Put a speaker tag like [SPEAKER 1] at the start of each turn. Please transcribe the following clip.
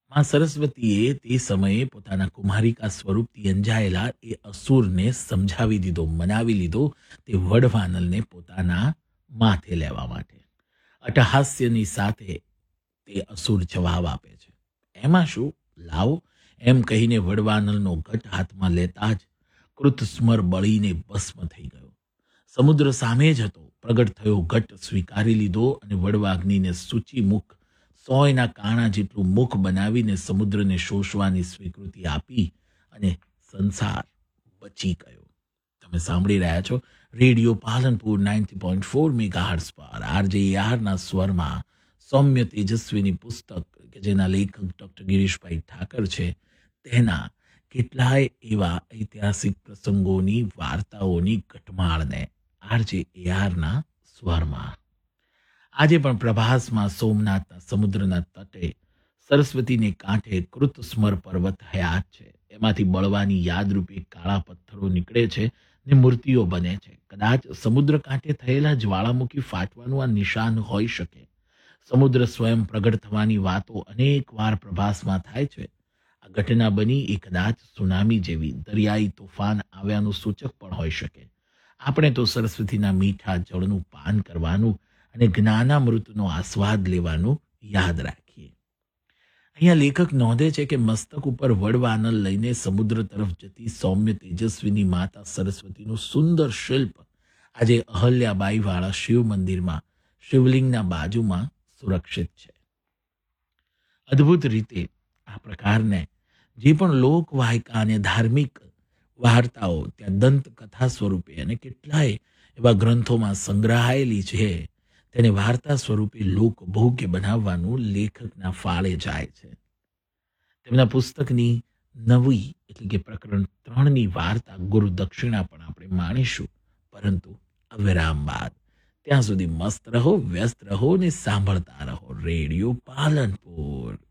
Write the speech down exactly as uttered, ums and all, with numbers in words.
[SPEAKER 1] માં સરસ્વતીએ તે સમયે પોતાના કુમારિકા સ્વરૂપથી અંજાયેલા એ અસુરને સમજાવી દીધો, મનાવી લીધો તે વડવાનલને પોતાના માથે લેવા માટે. અટ્ટહાસ્યની સાથે તે અસુર જવાબ આપે છે, એમાં શું, લાવો, એમ કહીને વડવાનલનો ઘટ હાથમાં લેતા જ કૃતસ્મર બળીને ભસ્મ થઈ ગયો. સમુદ્ર સામે જ હતો. પ્રગટ થયો ઘટ સ્વીકારી લીધો અને વડવાગ્નિને સૂચી મુખ, સોયના કાણા જેટલું મુખ બનાવીને સમુદ્રને શોષવાની સ્વીકૃતિ આપી અને સંસાર બચી ગયો. તમે સાંભળી રહ્યા છો radio Palanpur ninety point four megahertz પર આરજે યારના સ્વરમાં સૌમ્ય તેજસ્વીની પુસ્તક કે જેના લેખક ડૉક્ટર ગિરીશભાઈ ઠાકર છે, તેના કેટલાય એવા ઐતિહાસિક પ્રસંગોની વાર્તાઓની ઘટમાળને આરજે યારના સ્વરમાં. આજે પણ પ્રભાસમાં સોમનાથના સમુદ્રના તટે સરસ્વતીને કાંઠે કૃતસ્મર પર્વત હયાત છે. એમાંથી બળવાની યાદરૂપે કાળા પથ્થરો નીકળે છે ને મૂર્તિઓ બને છે. કદાચ સમુદ્ર કાંઠે થયેલા જ્વાળામુખી ફાટવાનું આ નિશાન હોઈ શકે. સમુદ્ર સ્વયં પ્રગટ થવાની વાતો અનેક વાર પ્રભાસમાં થાય છે. આ ઘટના બની એ કદાચ સુનામી જેવી દરિયાઈ તોફાન આવ્યાનું સૂચક પણ હોઈ શકે. આપણે તો સરસ્વતીના મીઠા જળનું પાન કરવાનું અને જ્ઞાનામૃતનો આસ્વાદ લેવાનું યાદ રાખીએ. અહીંયા લેખક નોંધે છે કે મસ્તક ઉપર વડવાનલ લઈને સમુદ્ર તરફ જતી સૌમ્ય તેજસ્વીની માતા સરસ્વતીનું સુંદર શિલ્પ આજે અહલ્યાબાઈ વાળા શિવ મંદિરમાં શિવલિંગના બાજુમાં સુરક્ષિત છે. અદ્ભુત રીતે આ પ્રકારને જે પણ લોકવાયકા અને ધાર્મિક વાર્તાઓ ત્યાં દંતકથા સ્વરૂપે અને કેટલાય એવા ગ્રંથોમાં સંગ્રહાયેલી છે, તેને વાર્તા સ્વરૂપે લોકભોગ્ય બનાવવાનું લેખકના ફાળે જાય છે. તેમના પુસ્તકની નવી એટલે કે પ્રકરણ ત્રણની વાર્તા ગુરુ દક્ષિણા પણ આપણે માણીશું, પરંતુ અવિરામ બાદ. ત્યાં સુધી મસ્ત રહો, વ્યસ્ત રહો ને સાંભળતા રહો રેડિયો પાલનપુર.